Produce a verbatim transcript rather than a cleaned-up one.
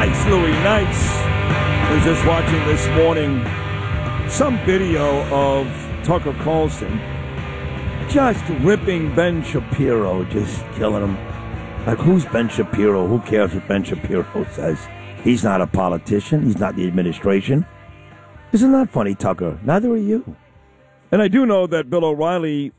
Nice, Louie, nice. I was just watching this morning some video of Tucker Carlson just ripping Ben Shapiro, just killing him. Like, who's Ben Shapiro? Who cares what Ben Shapiro says? He's not a politician. He's not the administration. Isn't that funny, Tucker? Neither are you. And I do know that Bill O'Reilly